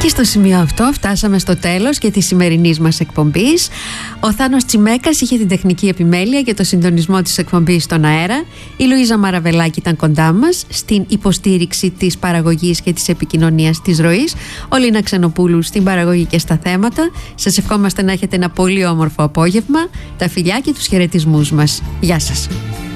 Και στο σημείο αυτό φτάσαμε στο τέλος και της σημερινής μας εκπομπής. Ο Θάνος Τσιμέκας είχε την τεχνική επιμέλεια και το συντονισμό της εκπομπής στον αέρα. Η Λουίζα Μαραβελάκη ήταν κοντά μας στην υποστήριξη της παραγωγής και της επικοινωνίας της ροής. Ο Λίνα Ξενοπούλου στην παραγωγή και στα θέματα. Σας ευχόμαστε να έχετε ένα πολύ όμορφο απόγευμα. Τα φιλιά και τους χαιρετισμούς μας. Γεια σας.